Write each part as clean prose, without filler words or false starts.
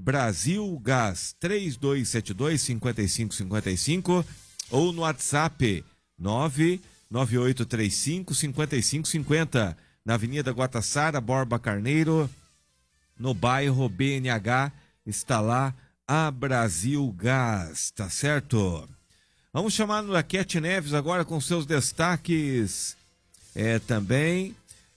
Brasil Gás 3272-5555 ou no WhatsApp 99835-5550 na Avenida Guataçara, Borba Carneiro, no bairro BNH, está lá a Brasil Gás, tá certo? Vamos chamar a Cat Neves agora com seus destaques também.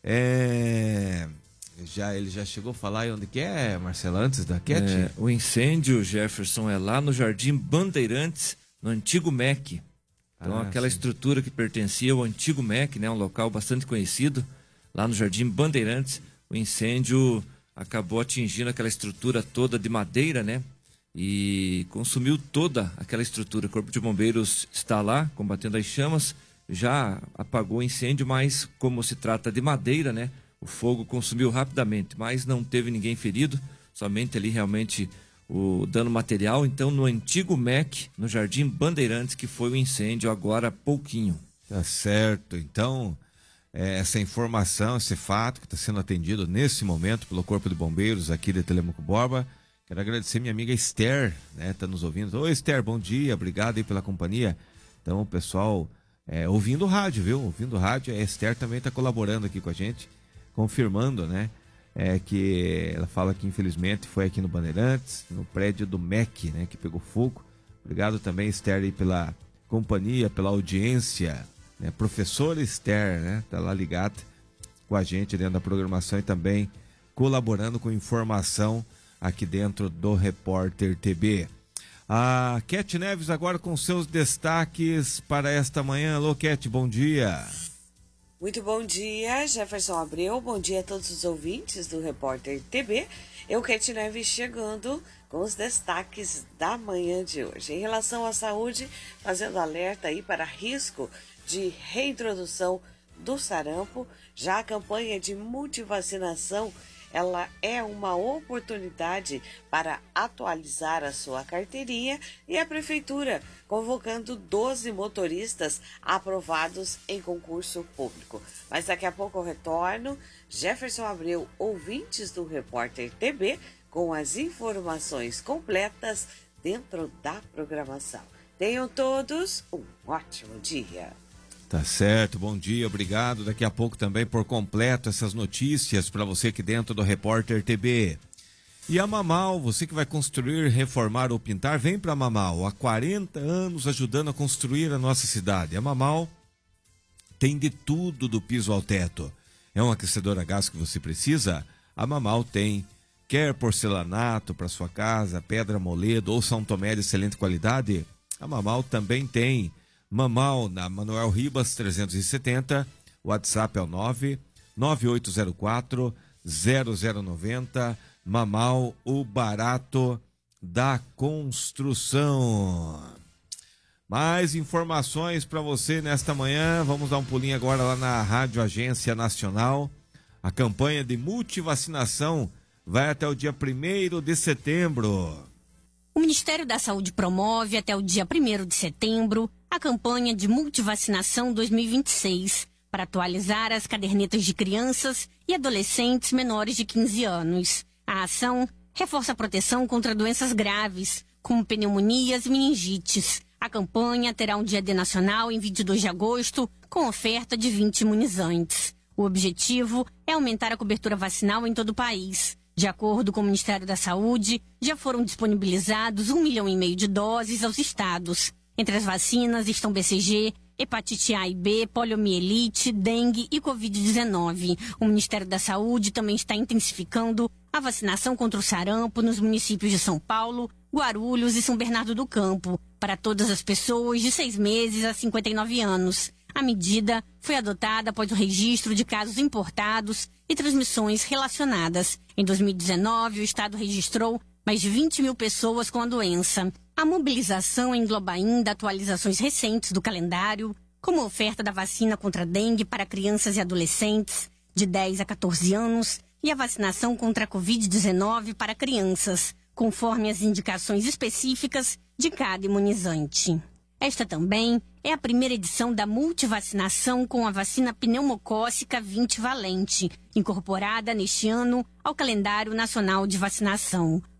Ele já chegou a falar aí onde que é, Marcelo, antes da Cat? O incêndio, Jefferson, é lá no Jardim Bandeirantes, no antigo MEC. Então, aquela estrutura que pertencia ao antigo MEC, né, um local bastante conhecido, lá no Jardim Bandeirantes, o incêndio acabou atingindo aquela estrutura toda de madeira, né, e consumiu toda aquela estrutura. O Corpo de Bombeiros está lá, combatendo as chamas, já apagou o incêndio, mas como se trata de madeira, né, o fogo consumiu rapidamente, mas não teve ninguém ferido, somente ali realmente o dano material. Então, no antigo MEC, no Jardim Bandeirantes, que foi o incêndio agora há pouquinho. Tá certo. Então, essa informação, esse fato que está sendo atendido nesse momento pelo Corpo de Bombeiros aqui de Telemaco Borba. Quero agradecer minha amiga Esther, né? Tá nos ouvindo. Oi, Esther, bom dia, obrigado aí pela companhia. Então, o pessoal ouvindo o rádio, viu? Ouvindo o rádio, a Esther também está colaborando aqui com a gente, confirmando, né? Que ela fala que infelizmente foi aqui no Bandeirantes, no prédio do MEC, né? Que pegou fogo. Obrigado também, Esther, aí pela companhia, pela audiência, né? Professora Esther, né? Tá lá ligada com a gente dentro da programação e também colaborando com informação aqui dentro do Repórter TB. A Cat Neves agora com seus destaques para esta manhã. Alô, Cat, bom dia. Muito bom dia, Jefferson Abreu. Bom dia a todos os ouvintes do Repórter TB. Eu, Cat Neves, chegando com os destaques da manhã de hoje. Em relação à saúde, fazendo alerta aí para risco de reintrodução do sarampo. Já a campanha de multivacinação, ela é uma oportunidade para atualizar a sua carteirinha, e a Prefeitura convocando 12 motoristas aprovados em concurso público. Mas daqui a pouco eu retorno. Jefferson Abreu, ouvintes do Repórter TB, com as informações completas dentro da programação. Tenham todos um ótimo dia. Tá certo, bom dia, obrigado. Daqui a pouco também por completo essas notícias para você aqui dentro do Repórter TB. E a Mamal, você que vai construir, reformar ou pintar, vem para a Mamal. Há 40 anos ajudando a construir a nossa cidade. A Mamal tem de tudo do piso ao teto. É um aquecedor a gás que você precisa? A Mamal tem. Quer porcelanato para sua casa, pedra moledo ou São Tomé de excelente qualidade? A Mamal também tem. Mamal na Manuel Ribas 370, o WhatsApp é o 99804-0090. Mamal, o barato da construção. Mais informações para você nesta manhã. Vamos dar um pulinho agora lá na Rádio Agência Nacional. A campanha de multivacinação vai até o dia 1º de setembro. O Ministério da Saúde promove até o dia 1º de setembro a campanha de multivacinação 2026 para atualizar as cadernetas de crianças e adolescentes menores de 15 anos. A ação reforça a proteção contra doenças graves, como pneumonias e meningites. A campanha terá um dia D nacional em 22 de agosto, com oferta de 20 imunizantes. O objetivo é aumentar a cobertura vacinal em todo o país. De acordo com o Ministério da Saúde, já foram disponibilizados 1,5 milhão de doses aos estados. Entre as vacinas estão BCG, hepatite A e B, poliomielite, dengue e Covid-19. O Ministério da Saúde também está intensificando a vacinação contra o sarampo nos municípios de São Paulo, Guarulhos e São Bernardo do Campo, para todas as pessoas de 6 meses a 59 anos. A medida foi adotada após o registro de casos importados e transmissões relacionadas. Em 2019, o Estado registrou mais de 20 mil pessoas com a doença. A mobilização engloba ainda atualizações recentes do calendário, como a oferta da vacina contra a dengue para crianças e adolescentes de 10 a 14 anos e a vacinação contra a Covid-19 para crianças, conforme as indicações específicas de cada imunizante. Esta também é a primeira edição da multivacinação com a vacina pneumocócica 20 valente, incorporada neste ano ao calendário nacional de vacinação.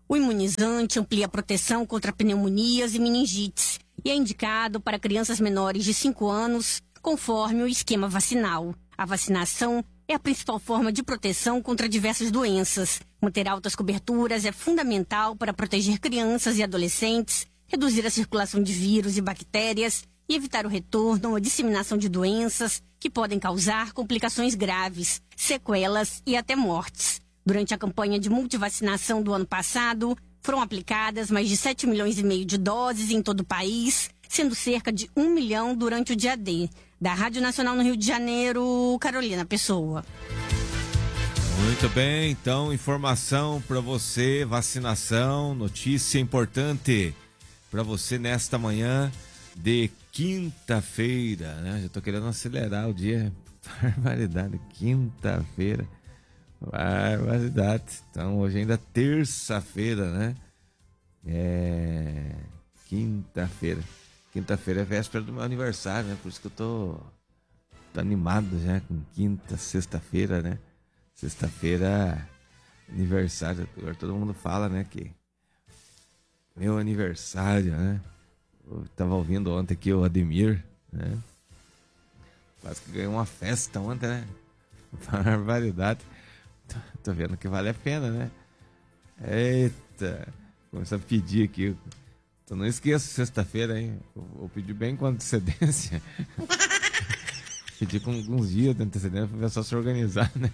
O imunizante amplia a proteção contra pneumonias e meningites e é indicado para crianças menores de 5 anos, conforme o esquema vacinal. A vacinação é a principal forma de proteção contra diversas doenças. Manter altas coberturas é fundamental para proteger crianças e adolescentes, reduzir a circulação de vírus e bactérias e evitar o retorno ou a disseminação de doenças que podem causar complicações graves, sequelas e até mortes. Durante a campanha de multivacinação do ano passado, foram aplicadas mais de 7,5 milhões de doses em todo o país, sendo cerca de 1 milhão durante o dia D. Da Rádio Nacional no Rio de Janeiro, Carolina Pessoa. Muito bem, então informação para você, vacinação, notícia importante para você nesta manhã de quinta-feira, né? Já tô querendo acelerar o dia, barbaridade, quinta-feira, barbaridade. Então hoje ainda é terça-feira, né? Quinta-feira é véspera do meu aniversário, né? Por isso que eu tô animado já com quinta, sexta-feira, né? Sexta-feira, aniversário. Agora todo mundo fala, né, que meu aniversário, né? Eu tava ouvindo ontem aqui o Ademir, né? Quase que ganhou uma festa ontem, né? Barbaridade. Tô vendo que vale a pena, né? Eita! Começar a pedir aqui. Então não esqueça, sexta-feira, hein? Vou pedir bem com antecedência. Pedir com alguns dias de antecedência para o pessoal se organizar, né?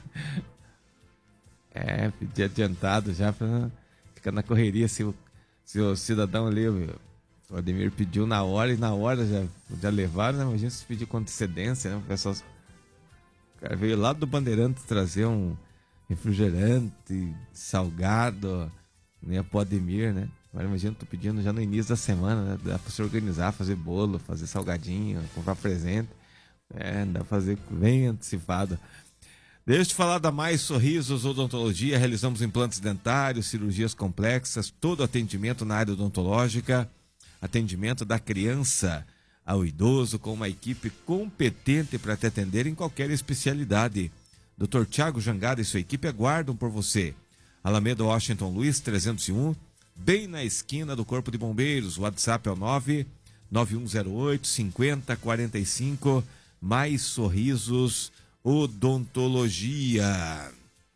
Pedir adiantado já para ficar na correria. Se o cidadão ali, o Ademir pediu na hora e na hora já levaram, né? Imagina se pedir com antecedência, né? O pessoal, o cara veio lá do Bandeirantes trazer um refrigerante salgado, né? Pro Ademir, né? Agora imagina, tô pedindo já no início da semana, né? Dá pra se organizar, fazer bolo, fazer salgadinho, comprar presente. Dá pra fazer bem antecipado. Deixa eu te falar da Mais Sorrisos Odontologia. Realizamos implantes dentários, cirurgias complexas, todo atendimento na área odontológica, atendimento da criança ao idoso, com uma equipe competente para te atender em qualquer especialidade. Dr. Tiago Jangada e sua equipe aguardam por você. Alameda Washington Luiz, 301, bem na esquina do Corpo de Bombeiros. O WhatsApp é o 99108-5045. Mais Sorrisos Odontologia.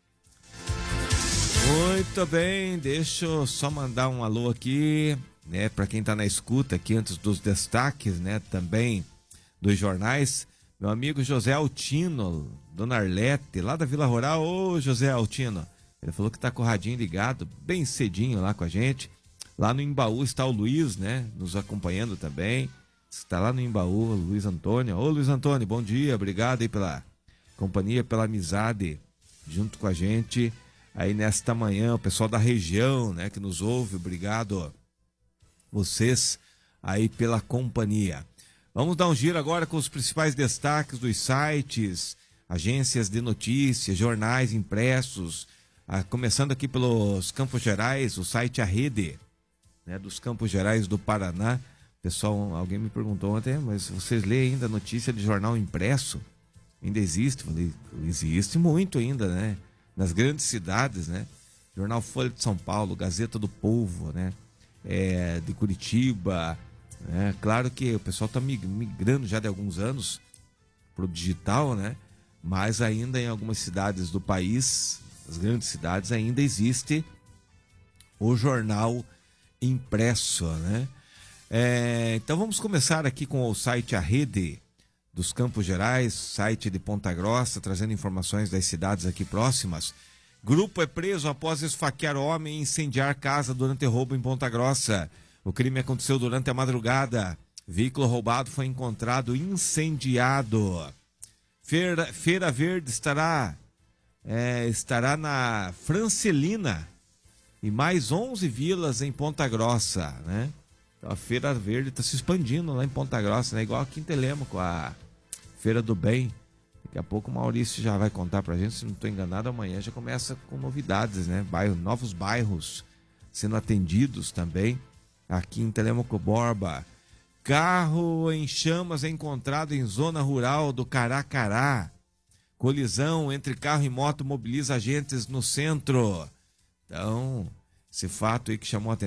Muito bem, deixa eu só mandar um alô aqui, né, para quem tá na escuta aqui antes dos destaques, né, também dos jornais. Meu amigo José Altino, Dona Arlete, lá da Vila Rural. Ô, José Altino, ele falou que tá com o radinho ligado bem cedinho lá com a gente. Lá no Embaú está o Luiz, né, nos acompanhando também. Está lá no Embaú, Luiz Antônio. Ô, Luiz Antônio, bom dia, obrigado aí pela companhia, pela amizade junto com a gente aí nesta manhã. O pessoal da região, né, que nos ouve, obrigado vocês aí pela companhia. Vamos dar um giro agora com os principais destaques dos sites, agências de notícias, jornais impressos, começando aqui pelos Campos Gerais, o site A Rede, né, dos Campos Gerais do Paraná. Pessoal, alguém me perguntou ontem, mas vocês lêem ainda notícia de jornal impresso? Ainda existe? Falei, existe muito ainda, né? Nas grandes cidades, né? Jornal Folha de São Paulo, Gazeta do Povo, né? De Curitiba, né? Claro que o pessoal está migrando já de alguns anos para o digital, né? Mas ainda em algumas cidades do país, as grandes cidades, ainda existe o jornal impresso, né? Então vamos começar aqui com o site A Rede dos Campos Gerais, site de Ponta Grossa, trazendo informações das cidades aqui próximas. Grupo é preso após esfaquear homem e incendiar casa durante roubo em Ponta Grossa. O crime aconteceu durante a madrugada. Veículo roubado foi encontrado incendiado. Feira Verde estará na Francelina e mais 11 vilas em Ponta Grossa, né? Então, a Feira Verde está se expandindo lá em Ponta Grossa, né? Igual aqui em Telêmaco, a Feira do Bem. Daqui a pouco o Maurício já vai contar pra gente, se não estou enganado, amanhã já começa com novidades, né? Novos bairros sendo atendidos também aqui em Telêmaco Borba. Carro em chamas é encontrado em zona rural do Caracará. Colisão entre carro e moto mobiliza agentes no centro. Então, Esse fato aí que chamou a atenção.